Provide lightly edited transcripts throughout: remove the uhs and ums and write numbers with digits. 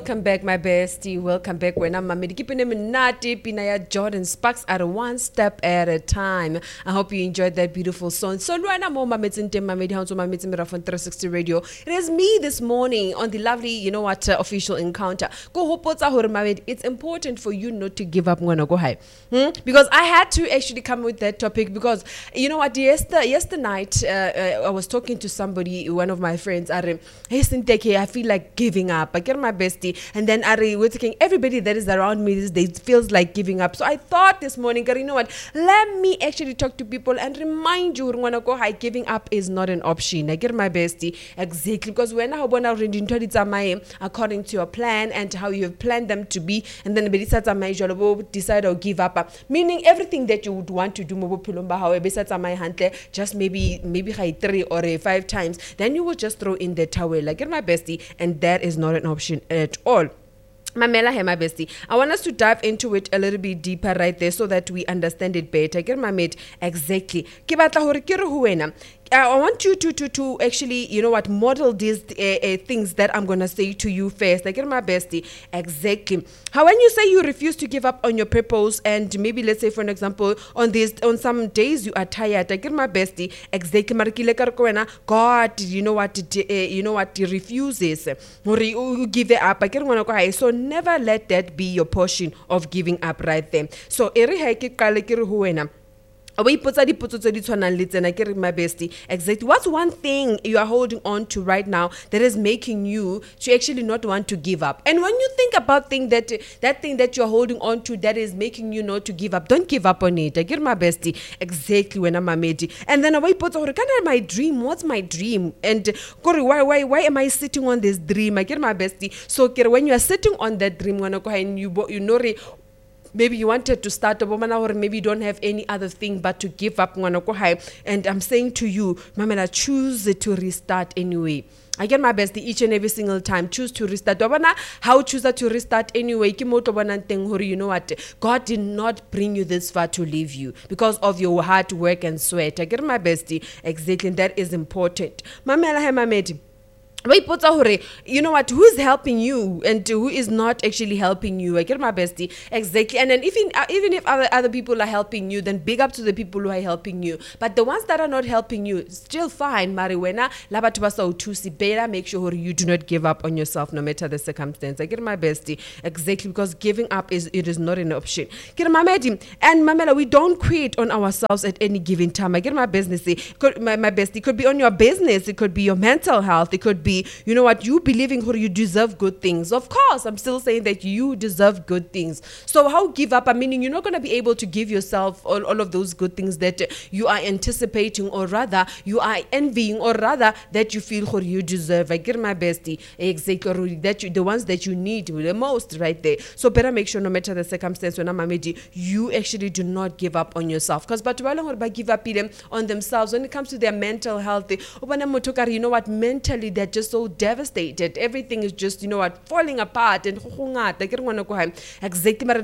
Welcome back, my bestie. Welcome back. When I'm keeping him nati, Pinaya Jordan Sparks at one step at a time. I hope you enjoyed that beautiful song. So, Luana Mo Mametin Mamedi Hanso Mametin Mirafon 360 Radio. It is me this morning on the lovely, official encounter. Go hopota hore Mamed. It's important for you not to give up. Go high. Because I had to actually come with that topic because, yesterday night, I was talking to somebody, one of my friends, I feel like giving up. I get my bestie, and then we're thinking everybody that is around me these days feels like giving up. So I thought this morning, you know what? Let me actually talk to people and remind you, giving up is not an option. I get my bestie exactly because when I according to your plan and how you have planned them to be, and then decide or give up. Meaning everything that you would want to do, just maybe 3 or 5 times, then you will just throw in the towel. Like get my bestie, and that is not an option at all. Mamela, hey, my bestie. I want us to dive into it a little bit deeper right there so that we understand it better. Get my mate exactly. I want you to actually, model these things that I'm going to say to you first. Like, get my bestie. Exactly. How when you say you refuse to give up on your purpose and maybe let's say for an example on some days you are tired. Like, get my bestie. Exactly. God, he refuses. Or you give it up. So never let that be your portion of giving up right there. So, my bestie, exactly. What's one thing you are holding on to right now that is making you to actually not want to give up? And when you think about that thing that you're holding on to that is making you not to give up, don't give up on it. I get my bestie, exactly. When I'm a medi, and then away put my dream. What's my dream? And why am I sitting on this dream? I get my bestie. So when you are sitting on that dream, and maybe you wanted to start a woman, or maybe you don't have any other thing but to give up. And I'm saying to you, Mamela, choose to restart anyway. I get my best each and every single time. Choose to restart. How choose to restart anyway? You know what? God did not bring you this far to leave you because of your hard work and sweat. I get my bestie. Exactly. That is important. Mamela, Mamedi. You know what, who is helping you and who is not actually helping you. I get my bestie, exactly. And then even if other people are helping you, then big up to the people who are helping you. But the ones that are not helping you, still fine. Mariwena labatubasa utusi bela, make sure you do not give up on yourself no matter the circumstance. I get my bestie, exactly, because giving up is not an option. Get my medi and Mamela, we don't quit on ourselves at any given time. I get my business, my bestie, could be on your business, it could be your mental health, it could be, you know what, you believing you deserve good things. Of course, I'm still saying that you deserve good things. So how give up? Meaning you're not going to be able to give yourself all of those good things that you are anticipating, or rather you are envying, or rather that you feel you deserve. I get my bestie, exactly, that the ones that you need the most right there. So better make sure no matter the circumstance, when I'm you actually do not give up on yourself. Because but by give up on themselves when it comes to their mental health, you know what, mentally they're just so devastated. Everything is just, falling apart and exactly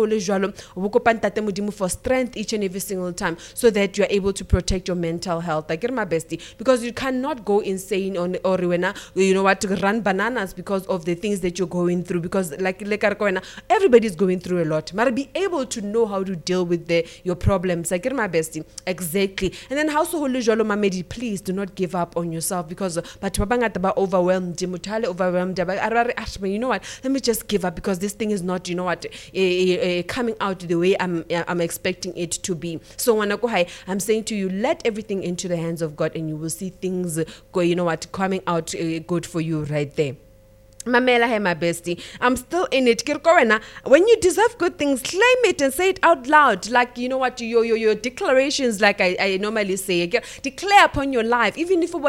for strength each and every single time so that you're able to protect your mental health. I get my bestie, because you cannot go insane or run bananas because of the things that you're going through, because everybody's going through a lot. But be able to know how to deal with your problems. I get my bestie, exactly. And then how so please do not give up on yourself, because overwhelmed, you know what, let me just give up because this thing is not, coming out the way I'm expecting it to be. So I'm saying to you, let everything into the hands of God and you will see things go, coming out good for you right there. Mamela, hey, my bestie, I'm still in it. When you deserve good things, claim it and say it out loud. Like, you know what, your declarations, like I normally say, declare upon your life. Even if I'm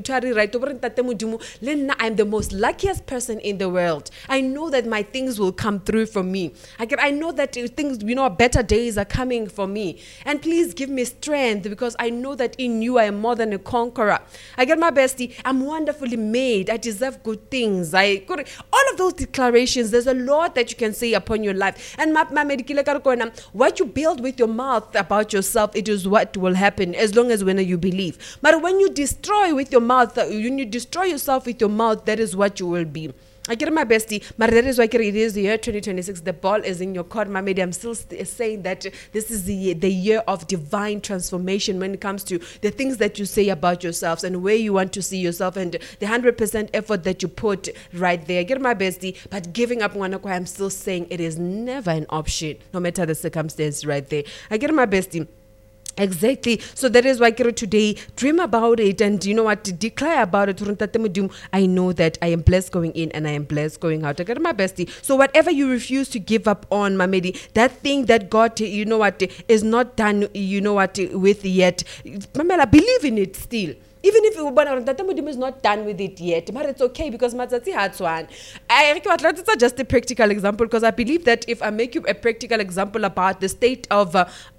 the most luckiest person in the world. I know that my things will come through for me. I know that things, better days are coming for me. And please give me strength, because I know that in you I am more than a conqueror. I get my bestie, I'm wonderfully made. I deserve good things. All of those declarations. There's a lot that you can say upon your life. And what you build with your mouth about yourself, it is what will happen as long as when you believe. But when you destroy with your mouth, when you destroy yourself with your mouth, that is what you will be. I get my bestie, but that is why it is the year 2026. The ball is in your court, my lady. I'm still saying that this is the year of divine transformation when it comes to the things that you say about yourselves and where you want to see yourself and the 100% effort that you put right there. I get my bestie, but giving up, I'm still saying it is never an option, no matter the circumstance right there. I get my bestie. Exactly. So that is why today, dream about it and you know what, declare about it. I know that I am blessed going in and I am blessed going out. I got my bestie. So whatever you refuse to give up on, Mamedi, that thing that God, you know what, is not done, you know what, with yet, Mamela, believe in it still. Even if Tatamudum is not done with it yet, but it's okay because Matsati had one. It's just a practical example because I believe that if I make you a practical example about the state of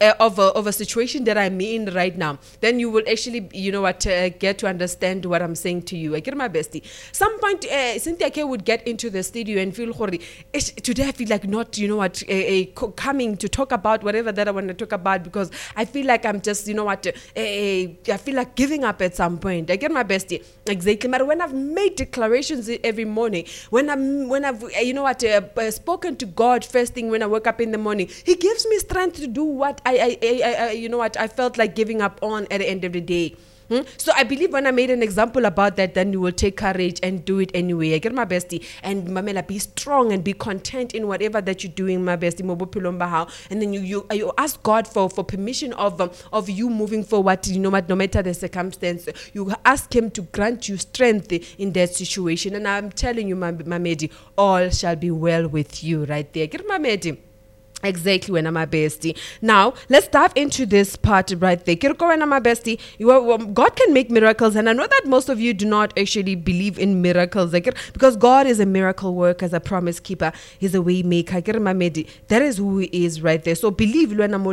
a situation that I'm in right now, then you will actually, you know what, get to understand what I'm saying to you. I get my bestie. Some point, Cynthia K would get into the studio and feel today I feel like not, you know what, coming to talk about whatever that I want to talk about because I feel like I'm just, you know what, I feel like giving up at some point. I get my bestie. Exactly. But when I've made declarations every morning, when I've you know what, spoken to God first thing when I wake up in the morning, He gives me strength to do what I you know what, I felt like giving up on at the end of the day. So I believe when I made an example about that, then you will take courage and do it anyway. I get my bestie. And Mamela, be strong and be content in whatever that you're doing, my bestie. And then you ask God for permission of you moving forward, you know what, no matter the circumstance. You ask Him to grant you strength in that situation. And I'm telling you, my Medi, all shall be well with you right there. Get my Medi. Exactly, when I'm my bestie. Now, let's dive into this part right there. Kirko, when I'm my bestie, God can make miracles, and I know that most of you do not actually believe in miracles, because God is a miracle worker, as a promise keeper. He's a way maker. That is who He is right there. So believe,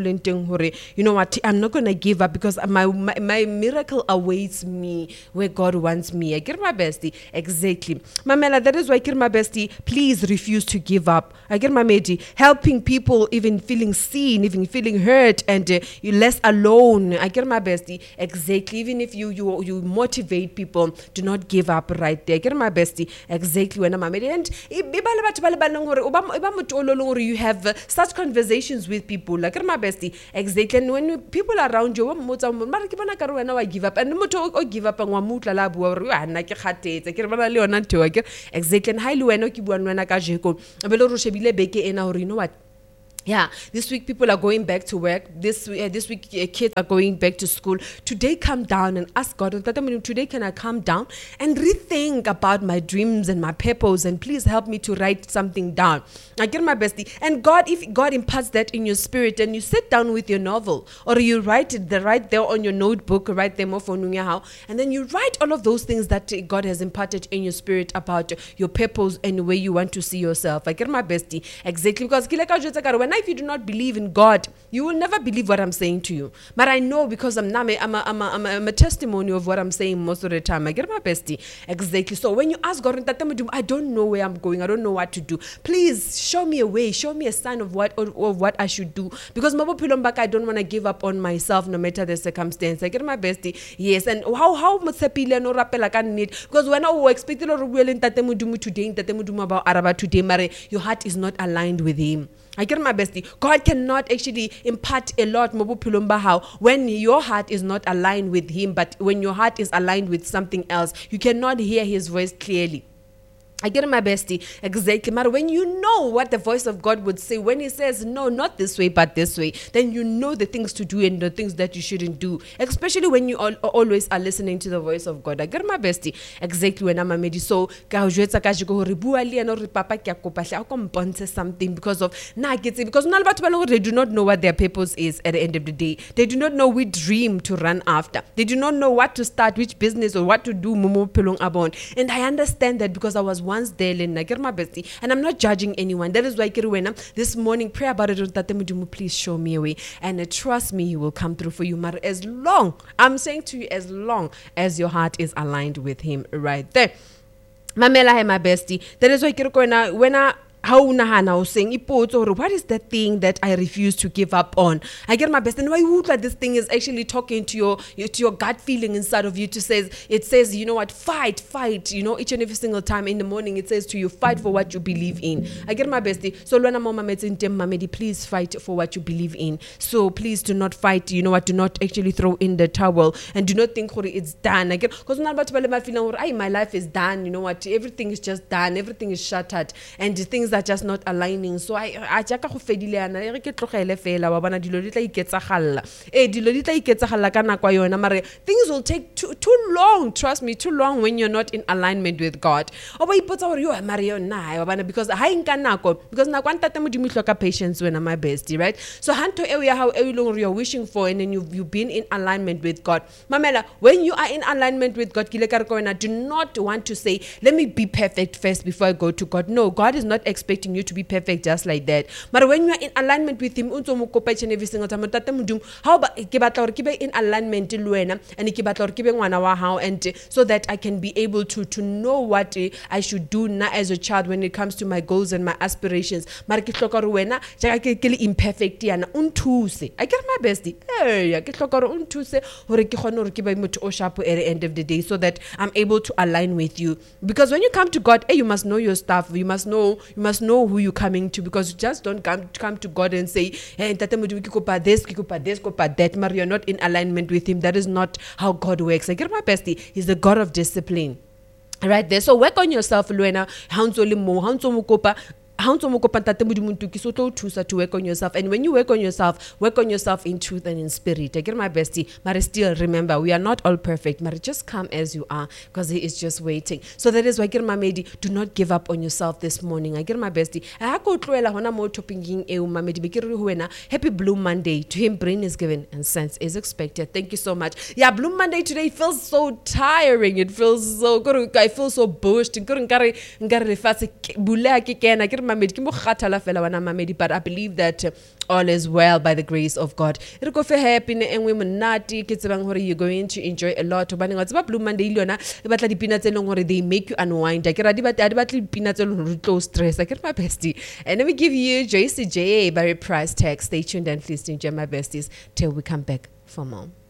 you know what? I'm not gonna give up because my miracle awaits me where God wants me. I get my bestie. Exactly, Mamela. That is why, my bestie, please refuse to give up. I get my medi, helping people. Even feeling seen, even feeling hurt, and you're less alone. I get my bestie. Exactly. Even if you motivate people, do not give up right there. I get my bestie. Exactly. When I'm and you have such conversations with people. Like my bestie. Exactly. And when people around you, I give up. And give up exactly. And you know what? Yeah, this week people are going back to work. This week kids are going back to school. Today, come down and ask God, today can I come down and rethink about my dreams and my purpose, and please help me to write something down. I get my bestie. And God, if God imparts that in your spirit and you sit down with your novel or you write it right there on your notebook, right there, and then you write all of those things that God has imparted in your spirit about your purpose and where you want to see yourself. I get my bestie. Exactly. Because when if you do not believe in God, you will never believe what I'm saying to you. But I know because I'm a testimony of what I'm saying most of the time. I get my bestie. Exactly. So when you ask God, I don't know where I'm going. I don't know what to do. Please show me a way. Show me a sign of what I should do. Because I don't want to give up on myself no matter the circumstance. I get my bestie. Yes. And how mutsepile no rapela can need. Because when I expect today, your heart is not aligned with Him. I get my bestie. God cannot actually impart a lot when your heart is not aligned with Him, but when your heart is aligned with something else, you cannot hear His voice clearly. I get my bestie. Exactly. But when you know what the voice of God would say, when He says, no, not this way, but this way, then you know the things to do and the things that you shouldn't do. Especially when you always are listening to the voice of God. I get my bestie. Exactly. When I'm a medi. So, something because of because they do not know what their purpose is at the end of the day. They do not know which dream to run after. They do not know what to start, which business or what to do. And I understand that because I was once there, I get my bestie, and I'm not judging anyone. That is why this morning pray about it. Please show me a way, and trust me, He will come through for you. But I'm saying to you, as long as your heart is aligned with Him, right there. mamela hai my bestie, that is why ke re ko wena how unahana was saying what is that thing that I refuse to give up on? I get my best, and why would like this thing is actually talking to your gut feeling inside of you it says, you know what, fight, you know, each and every single time in the morning it says to you, fight for what you believe in. I get my bestie. So Luana Mama Mamedi, please fight for what you believe in. So please do not fight, you know what, do not actually throw in the towel, and do not think it's done. I get because not about my life is done, you know what, everything is just done, everything is shattered, and the things are just not aligning. So I jaka go fedilana re ke tlogele fela wa bona dilo di tla iketsagalla dilo di tla iketsagalla ka nako yona mare things will take too long, trust me, too long when you're not in alignment with God. Oba ipotsa hore yo Mario na wa bona because ha inka nako, because nako ntate modimo hloka patience when my bestie, right? So hanto area how you're wishing for, and then you've been in alignment with God. Mamela, when you are in alignment with God, do not want to say, let me be perfect first before I go to God. No, God is not expecting you to be perfect just like that. But when you are in alignment with Him, every single time, how about in alignment and and so that I can be able to know what I should do now as a child when it comes to my goals and my aspirations. I get my bestie. At the end of the day, so that I'm able to align with you. Because when you come to God, you must know your stuff. You must know who you're coming to, because you just don't come to God and say, hey, that, but you're not in alignment with Him. That is not how God works. I get my bestie. He's the God of discipline. Right there. So work on yourself, Luena. To work on yourself. And when you work on yourself in truth and in spirit. I get my bestie, but still remember, we are not all perfect, but just come as you are, because He is just waiting. So that is why I get my medi, do not give up on yourself this morning. I get my bestie. Happy Blue Monday. To him, brain is given and sense is expected. Thank you so much. Yeah, Blue Monday today feels so tiring. It feels so good. I feel so bushed. But I believe that all is well by the grace of God. You're going to enjoy a lot. Blue Monday, they make you unwind. I get my bestie. And let me give you JCJ by Price Tag. Stay tuned and please enjoy my besties till we come back for more.